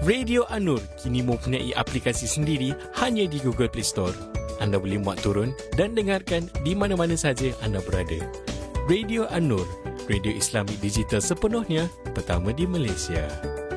Radio An-Nur kini mempunyai aplikasi sendiri hanya di Google Play Store. Anda boleh muat turun dan dengarkan di mana-mana saja anda berada. Radio An-Nur, radio Islami digital sepenuhnya pertama di Malaysia.